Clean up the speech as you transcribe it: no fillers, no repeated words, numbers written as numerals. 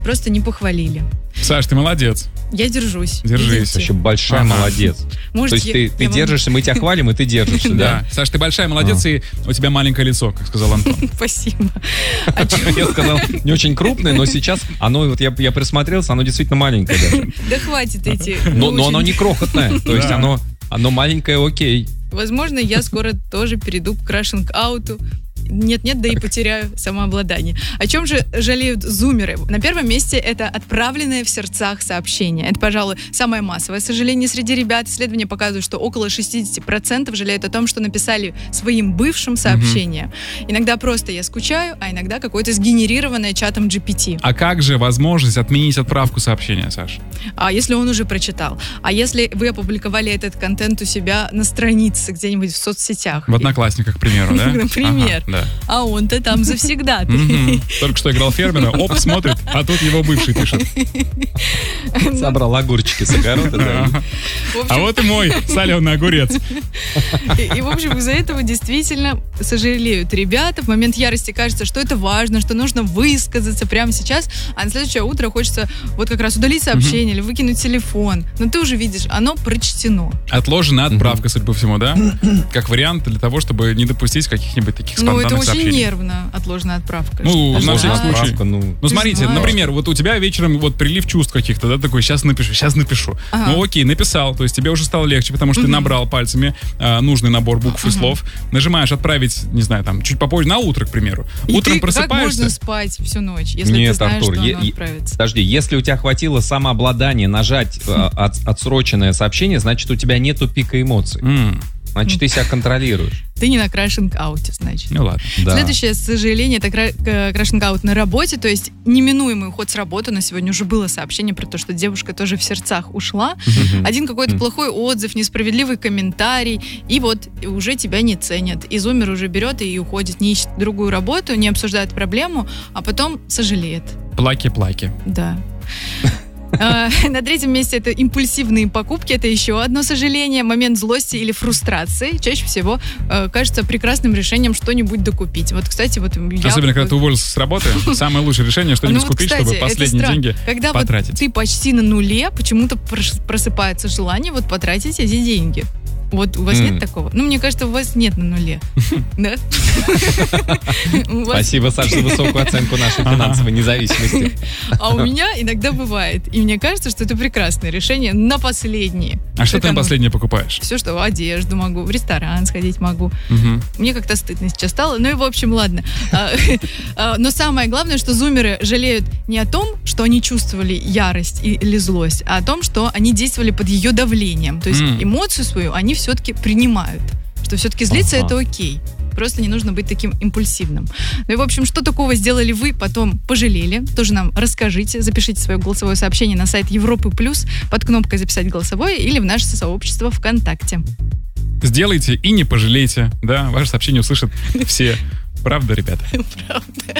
просто не похвалили. Саш, ты молодец. Я держусь. Держись. Вообще большая молодец. Может, То есть ты держишься, мы тебя хвалим, и ты держишься, да? Саш, ты большая молодец, и у тебя маленькое лицо, как сказал Антон. Спасибо. Я сказал, не очень крупное, но сейчас оно, вот я присмотрелся, оно действительно маленькое даже. Да хватит эти. Но оно не крохотное, то есть оно маленькое, окей. Возможно, я скоро тоже перейду к крашинг-ауту. Нет-нет, да и потеряю самообладание. О чем же жалеют зумеры? На первом месте это отправленное в сердцах сообщение. Это, пожалуй, самое массовое сожаление среди ребят. Исследования показывают, что около 60% жалеют о том, что написали своим бывшим сообщение. Иногда просто я скучаю, а иногда какое-то сгенерированное чатом GPT. А как же возможность отменить отправку сообщения, Саш? А если он уже прочитал? А если вы опубликовали этот контент у себя на странице где-нибудь в соцсетях? В Одноклассниках, к примеру, да? Например. Да. А он-то там завсегда. Только что играл фермера, оп, смотрит, а тут его бывший пишет. Собрал огурчики с огорода. А вот и мой соленый огурец. И, в общем, из-за этого действительно сожалеют ребята. В момент ярости кажется, что это важно, что нужно высказаться прямо сейчас, а на следующее утро хочется вот как раз удалить сообщение или выкинуть телефон. Но ты уже видишь, оно прочтено. Отложенная отправка, судя по всему, да? Как вариант для того, чтобы не допустить каких-нибудь таких спонтанных это сообщений. очень нервно, отложенная отправка. Ну, на всякий случай. Ну, Смотрите, например, вот у тебя вечером вот прилив чувств каких-то, да, такой, сейчас напишу. Ага. Ну, окей, написал, то есть тебе уже стало легче, потому что ты набрал пальцами нужный набор букв и слов, нажимаешь отправить, не знаю, там, чуть попозже, на утро, к примеру. И Утром ты просыпаешься. как можно спать всю ночь, если Нет, ты знаешь, Артур, что оно отправится? Подожди, если у тебя хватило самообладания нажать отсроченное сообщение, значит, у тебя нету пика эмоций. Значит, ты себя контролируешь. Ты не на крашинг-ауте, значит. Ну ладно. Да. Следующее сожаление — это крашинг-аут на работе, то есть неминуемый уход с работы. На сегодня уже было сообщение про то, что девушка тоже в сердцах ушла. Один какой-то плохой отзыв, несправедливый комментарий, и вот уже тебя не ценят. И зумер уже берет и уходит, не ищет другую работу, не обсуждает проблему, а потом сожалеет. Плаки-плаки. Да. На третьем месте это импульсивные покупки. Это еще одно сожаление. Момент злости или фрустрации чаще всего кажется прекрасным решением что-нибудь докупить. Вот, кстати, вот я... Особенно, когда ты уволился с работы, самое лучшее решение что-нибудь купить, кстати, чтобы последние деньги когда потратить. Вот ты почти на нуле, почему-то просыпается желание вот потратить эти деньги. Вот у вас нет такого? Ну, мне кажется, у вас нет на нуле. Да? Спасибо, Саша, за высокую оценку нашей финансовой независимости. А у меня иногда бывает. И мне кажется, что это прекрасное решение на последние. А что ты на последнее покупаешь? Все, что одежду могу, в ресторан сходить могу. Мне как-то стыдно сейчас стало. Ну и, в общем, ладно. Но самое главное, что зумеры жалеют не о том, что они чувствовали ярость или злость, а о том, что они действовали под ее давлением. То есть эмоцию свою они все-таки принимают. Что все-таки злиться это окей. Просто не нужно быть таким импульсивным. Ну и, в общем, что такого сделали вы, потом пожалели? Тоже нам расскажите. Запишите свое голосовое сообщение на сайт Европы Плюс под кнопкой «Записать голосовое» или в наше сообщество ВКонтакте. Сделайте и не пожалейте. Да, ваше сообщение услышат все. Правда, ребята? Правда.